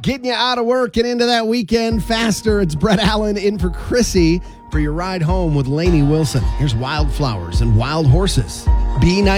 Getting you out of work and into that weekend faster. It's Brett Allen in for Chrissy for your ride home with Lainey Wilson. Here's Wildflowers and Wild Horses. B90.